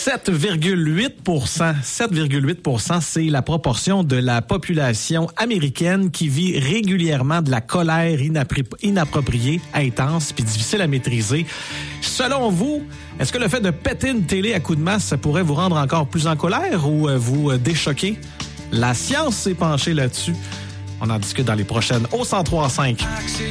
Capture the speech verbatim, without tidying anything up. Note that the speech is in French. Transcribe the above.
sept virgule huit pour cent. sept virgule huit pour cent, c'est la proportion de la population américaine qui vit régulièrement de la colère inappri- inappropriée, intense puis difficile à maîtriser. Selon vous, est-ce que le fait de péter une télé à coups de masse, ça pourrait vous rendre encore plus en colère ou euh, vous euh, déchoquer? La science s'est penchée là-dessus. On en discute dans les prochaines au cent trois virgule cinq.